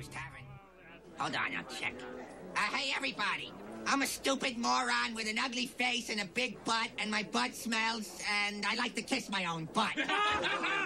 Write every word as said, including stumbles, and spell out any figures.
Marlowe's Tavern. Hold on, I'll check. Uh, hey, everybody. I'm a stupid moron with an ugly face and a big butt, and my butt smells, and I like to kiss my own butt.